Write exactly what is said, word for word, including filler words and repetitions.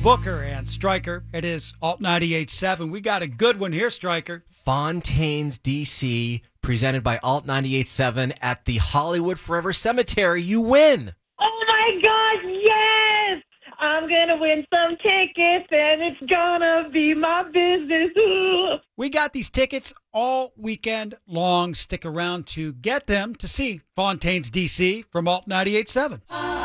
Booker and Stryker. It is Alt ninety-eight point seven. We got a good one here, Stryker. Fontaines, D C, presented by Alt ninety-eight point seven at the Hollywood Forever Cemetery. You win. Oh, my God, yes! I'm going to win some tickets, and it's going to be my business. Ooh. We got these tickets all weekend long. Stick around to get them to see Fontaines, D C from Alt ninety-eight point seven.